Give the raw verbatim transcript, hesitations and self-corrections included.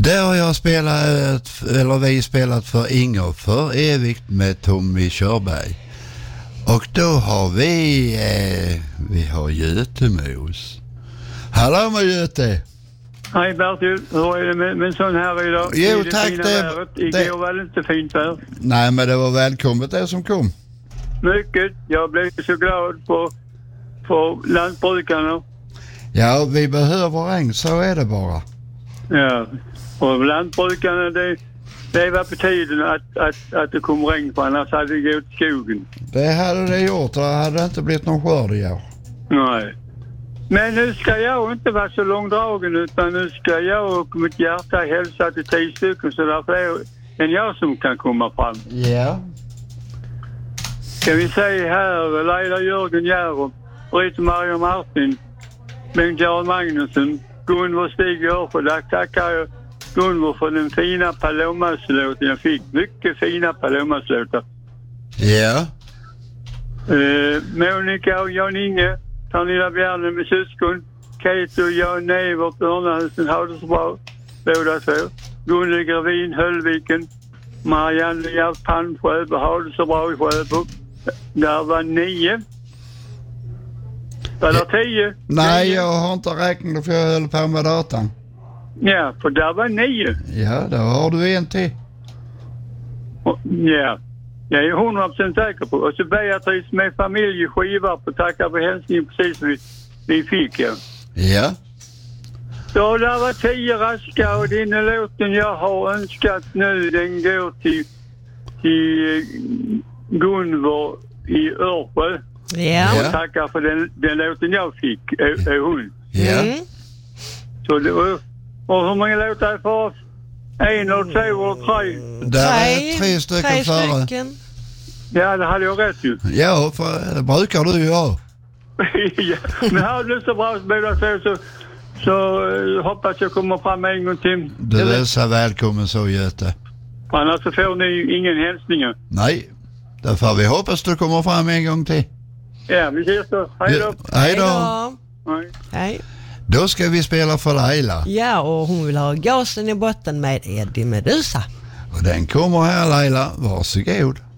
Där har jag spelat, eller vi spelat för Inger för evigt med Tommy Körberg. Och då har vi, eh, vi har Göte med oss. Hallå med Göte! Hej Bertil, hur är det med, med sån här idag? Jo det tack, det, Igår det var det inte fint här. Nej, men det var välkommet det som kom. Mycket, jag blev så glad på, på lantbrukarna. Ja, vi behöver regn, så är det bara. Ja, och lantbrukarna, det, det var på tiden att, att, att det kom regn, för annars hade det gått skogen. Det hade det gjort, det hade inte blivit någon skörd i år. Nej. Men nu ska jag inte vara så långdragen, utan nu ska jag och mitt hjärta hälsa till tio stycken, så därför är det en jag som kan komma fram. Ja. Kan vi säga här, Leila Jörgen Järv, Britt-Marie Martin, Bengt-Göran Magnusson, Gunvor Stig Örford. Där tackar jag Gunvor för den fina Palomas-låten jag fick. Mycket fina Palomas-låtar. Ja. Uh, Monica och Jan Inge, Pernilla Bjärne med syskon, Kate och Jan Evert, Örnahusen, har det så bra. Båda två. Gunde Gravin, Höllviken, Marianne Gert Palmsjö, har det så bra i Sjöbo. Där var nio. Var det tio? Nej, nio. jag har inte räknat för jag höll på med datan. Ja, för där var nio. Ja, då har du en till. Och, ja, jag är hundra procent säker på. Och så Beatrice med familjeskiva på tackar för hälsningen precis vi, vi fick. Ja. Ja. Så där var tio raska, och den låten jag har önskat nu, den går till, till Gunvor i Örsjö. Ja. Och tackar för den, den låten jag fick, är, är hon. Ja. Mm. Så det, och, och hur många låtar är för oss? En och två och tre. Där är tre stycken tre före. stycken. Ja, det hade jag rätt ju. Ja, för det brukar du ju ha. Ja, men har du så bra båda två, så, så uh, hoppas jag kommer fram en gång till. Du är så välkommen så, Göte. Annars så får ni ingen hälsningar. Nej, därför vi hoppas du kommer fram en gång till. Ja, vi ses då. Hej då. Ja, hej då. Hej. Hej. Då ska vi spela för Laila. Ja, och hon vill ha gasen i botten med Eddie Medusa. Och den kommer här, Laila. Varsågod.